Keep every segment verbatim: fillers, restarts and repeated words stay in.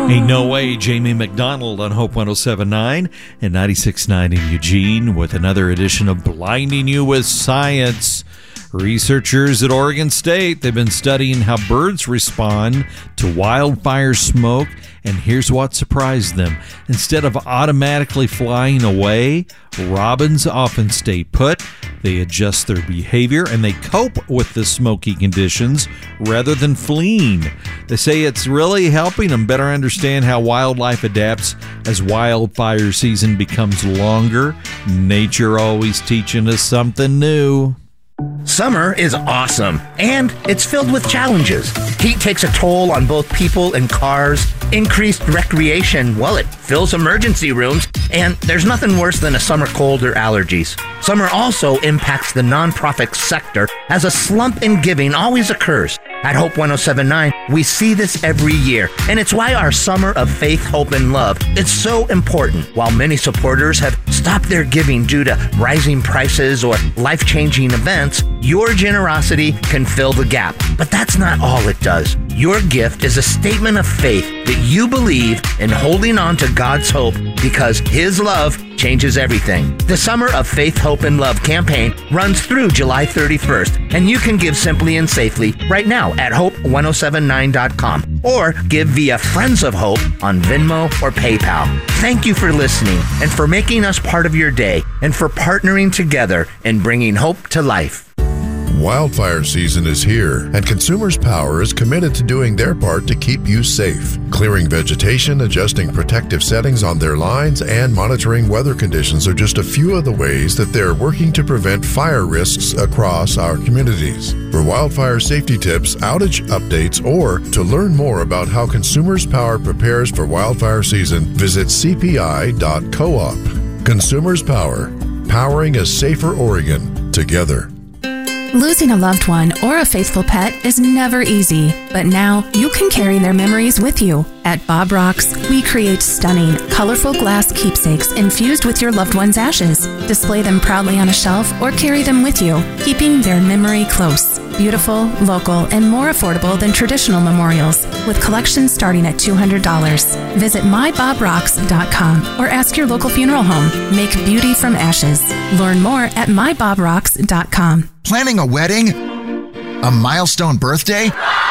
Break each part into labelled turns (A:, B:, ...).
A: Ain't No Way, Jamie McDonald on Hope one oh seven point nine and ninety-six point nine in Eugene with another edition of Blinding You with Science. Researchers at Oregon State, they've been studying how birds respond to wildfire smoke, and here's what surprised them. Instead of automatically flying away, robins often stay put. They adjust their behavior and they cope with the smoky conditions rather than fleeing. They say it's really helping them better understand how wildlife adapts as wildfire season becomes longer. Nature always teaching us something new.
B: Summer is awesome, and it's filled with challenges. Heat takes a toll on both people and cars. Increased recreation, well, it fills emergency rooms, and there's nothing worse than a summer cold or allergies. Summer also impacts the nonprofit sector, as a slump in giving always occurs. At Hope one oh seven point nine, we see this every year, and it's why our Summer of Faith, Hope, and Love is so important. While many supporters have stopped their giving due to rising prices or life-changing events, your generosity can fill the gap. But that's not all it does. Your gift is a statement of faith that you believe in holding on to God's hope because His love changes everything. The Summer of Faith, Hope, and Love campaign runs through July thirty-first, and you can give simply and safely right now at hope one oh seven nine dot com or give via Friends of Hope on Venmo or PayPal. Thank you for listening and for making us part of your day and for partnering together in bringing hope to life.
C: Wildfire season is here, and Consumers Power is committed to doing their part to keep you safe. Clearing vegetation, adjusting protective settings on their lines, and monitoring weather conditions are just a few of the ways that they're working to prevent fire risks across our communities. For wildfire safety tips, outage updates, or to learn more about how Consumers Power prepares for wildfire season, visit c p i dot coop. Consumers Power, powering a safer Oregon together.
D: Losing a loved one or a faithful pet is never easy, but now you can carry their memories with you. At Bob Rocks, we create stunning, colorful glass keepsakes infused with your loved one's ashes. Display them proudly on a shelf or carry them with you, keeping their memory close. Beautiful, local, and more affordable than traditional memorials, with collections starting at two hundred dollars. Visit my bob rocks dot com or ask your local funeral home. Make beauty from ashes. Learn more at my bob rocks dot com.
E: Planning a wedding? A milestone birthday?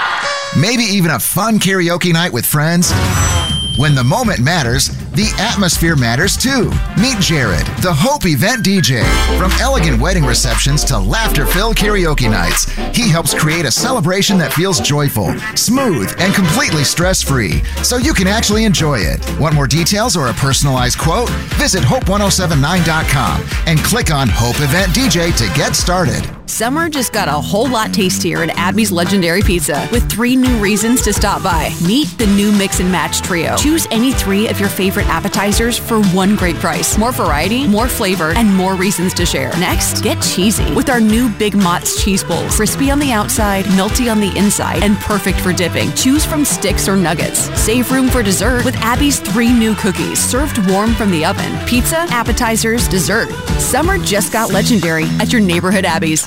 E: Maybe even a fun karaoke night with friends? When the moment matters, the atmosphere matters too. Meet Jared, the Hope event D J. From elegant wedding receptions to laughter-filled karaoke nights, he helps create a celebration that feels joyful, smooth, and completely stress-free, so you can actually enjoy it. Want more details or a personalized quote? Visit hope one oh seven nine dot com and click on Hope Event D J to get started.
F: Summer just got a whole lot tastier at Abby's Legendary Pizza with three new reasons to stop by. Meet the new Mix and Match Trio. Choose any three of your favorite appetizers for one great price. More variety, more flavor, and more reasons to share. Next, get cheesy with our new Big Mott's cheese bowls. Crispy on the outside, melty on the inside, and perfect for dipping. Choose from sticks or nuggets. Save room for dessert with Abby's three new cookies, served warm from the oven. Pizza, appetizers, dessert. Summer just got legendary at your neighborhood Abby's.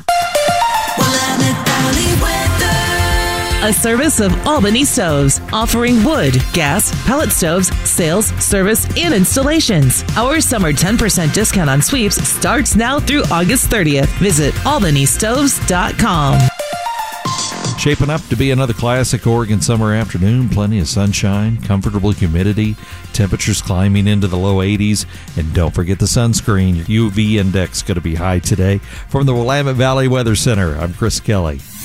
G: A service of Albany Stoves, offering wood, gas, pellet stoves, sales, service, and installations. Our summer ten percent discount on sweeps starts now through August thirtieth. Visit albany stoves dot com.
A: Shaping up to be another classic Oregon summer afternoon. Plenty of sunshine, comfortable humidity, temperatures climbing into the low eighties. And don't forget the sunscreen. Your U V index going to be high today. From the Willamette Valley Weather Center, I'm Chris Kelly.